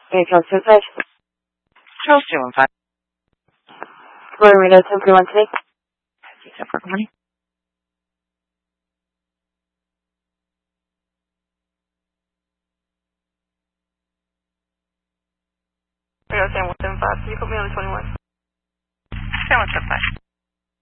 Yeah, Charles 215. Charles 215. Florida 1031 today. Except for money. San 175. Can you put me on the 21? San 175.